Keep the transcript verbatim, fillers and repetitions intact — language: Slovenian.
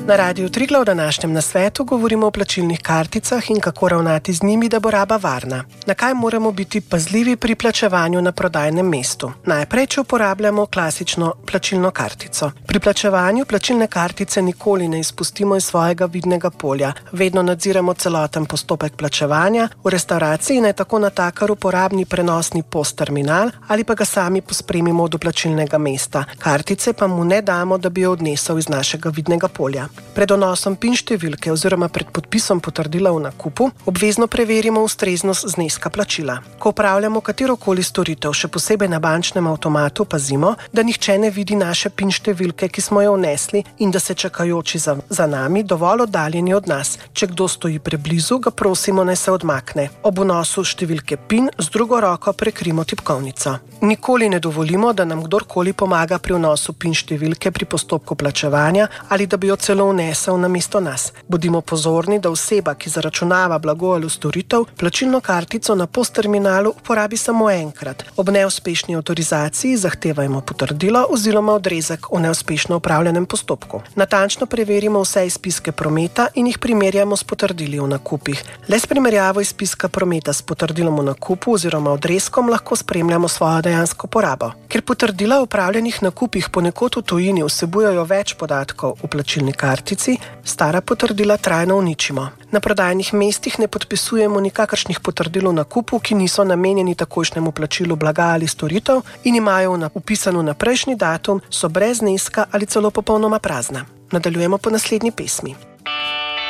Na Radiu Triglav v današnjem nasvetu govorimo o plačilnih karticah in kako ravnati z njimi, da bo raba varna. Na kaj moramo biti pazljivi pri plačevanju na prodajnem mestu? Najprej, če uporabljamo klasično plačilno kartico. Pri plačevanju plačilne kartice nikoli ne izpustimo iz svojega vidnega polja. Vedno nadziramo celoten postopek plačevanja. V restavraciji naj tako natakar uporabni prenosni post terminal ali pa ga sami pospremimo do plačilnega mesta. Kartice pa mu ne damo, da bi jo odnesel iz našega vidnega polja. Pred donosom PIN številke oziroma pred podpisom potrdila o nakupu obvezno preverimo ustreznost zneska plačila. Ko opravljamo katerokoli storitev, še posebej na bančnem avtomatu, pazimo, da nihče ne vidi naše PIN številke, ki smo jo vnesli, in da se čakajoči za, za nami dovolj oddaljeni od nas. Če kdo stoji preblizu, ga prosimo, naj se odmakne. Ob vnosu številke PIN z drugo roko prekrimo tipkovnico. Nikoli ne dovolimo, da nam kdorkoli pomaga pri vnosu PIN številke pri postopku plačevanja ali da bi jo celo vnesel namesto nas. Bodimo pozorni, da oseba, ki zaračunava blago ali storitev, plačilno kartico na post terminalu uporabi samo enkrat. Ob neuspešni avtorizaciji zahtevajmo potrdilo oziroma odrezek o neuspešno upravljenem postopku. Natančno preverimo vse izpiske prometa in jih primerjamo s potrdili o nakupih. Le s primerjavo izpiska prometa s potrdilom o nakupu oziroma odrezkom lahko spremljamo svojo dejansko porabo. Ker potrdila o upravljenih nakupih ponekod v tujini vsebujejo več podatkov o plačilni kartici, stara potrdila trajno uničimo. Na prodajnih mestih ne podpisujemo nikakršnih potrdil o nakupu, ki niso namenjeni takojšnjemu plačilu blaga ali storitev in imajo vpisan vnaprejšnji datum, so brez zneska ali celo popolnoma prazna. Nadaljujemo po naslednji pesmi.